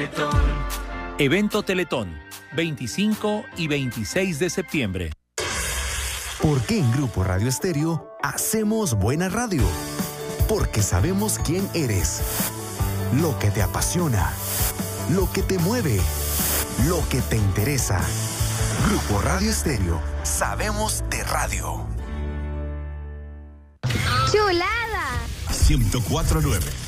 Evento Teletón, 25 y 26 de septiembre. ¿Por qué en Grupo Radio Estéreo hacemos buena radio? Porque sabemos quién eres, lo que te apasiona, lo que te mueve, lo que te interesa. Grupo Radio Estéreo, sabemos de radio. ¡Chulada! 104.9